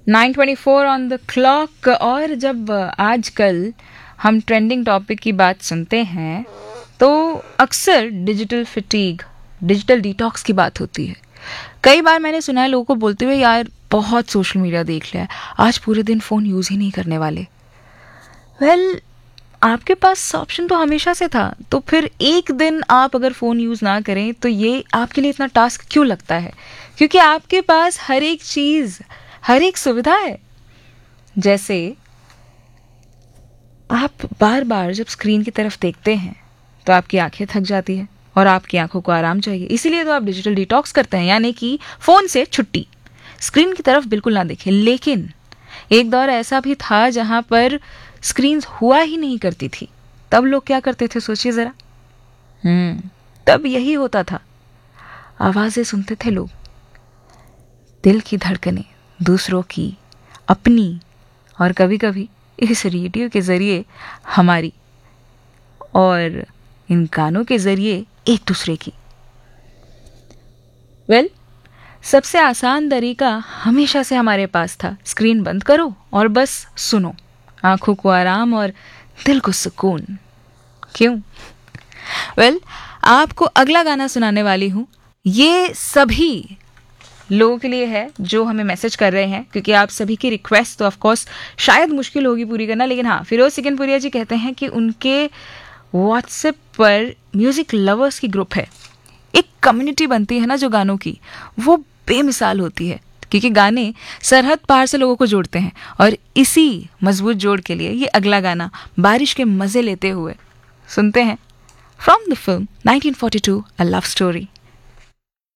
9:24 on the clock. और जब आजकल हम ट्रेंडिंग टॉपिक की बात सुनते हैं तो अक्सर डिजिटल फिटीग, डिजिटल डिटॉक्स की बात होती है। कई बार मैंने सुना है लोगों को बोलते हुए, यार बहुत सोशल मीडिया देख लिया है, आज पूरे दिन फ़ोन यूज़ ही नहीं करने वाले। वेल, आपके पास ऑप्शन तो हमेशा से था, तो फिर एक दिन आप अगर फ़ोन यूज़ ना करें तो ये आपके लिए इतना टास्क क्यों लगता है? क्योंकि आपके पास हर एक चीज़, हर एक सुविधा है। जैसे आप बार बार जब स्क्रीन की तरफ देखते हैं तो आपकी आंखें थक जाती है और आपकी आंखों को आराम चाहिए, इसीलिए तो आप डिजिटल डिटॉक्स करते हैं, यानी कि फ़ोन से छुट्टी, स्क्रीन की तरफ बिल्कुल ना देखें। लेकिन एक दौर ऐसा भी था जहां पर स्क्रीन हुआ ही नहीं करती थी। तब लोग क्या करते थे, सोचिए ज़रा। तब यही होता था, आवाज़ें सुनते थे लोग, दिल की धड़कनें, दूसरों की, अपनी, और कभी कभी इस रेडियो के ज़रिए हमारी, और इन गानों के ज़रिए एक दूसरे की। वेल, सबसे आसान तरीका हमेशा से हमारे पास था, स्क्रीन बंद करो और बस सुनो, आंखों को आराम और दिल को सुकून। क्यों? वेल, आपको अगला गाना सुनाने वाली हूँ। ये सभी लोगों के लिए है जो हमें मैसेज कर रहे हैं, क्योंकि आप सभी की रिक्वेस्ट तो ऑफ कोर्स शायद मुश्किल होगी पूरी करना, लेकिन हाँ, फिरोज सिकनपुरिया जी कहते हैं कि उनके व्हाट्सएप पर म्यूजिक लवर्स की ग्रुप है, एक कम्युनिटी बनती है ना जो गानों की, वो बेमिसाल होती है, क्योंकि गाने सरहद पार से लोगों को जोड़ते हैं। और इसी मजबूत जोड़ के लिए ये अगला गाना बारिश के मजे लेते हुए सुनते हैं, from the film 1942 a love story.